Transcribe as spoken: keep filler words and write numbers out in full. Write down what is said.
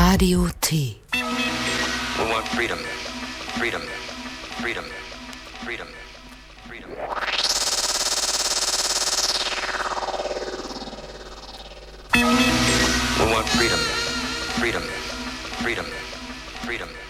Radio T. We want freedom, freedom, freedom, freedom, freedom. We want freedom, freedom, freedom, freedom.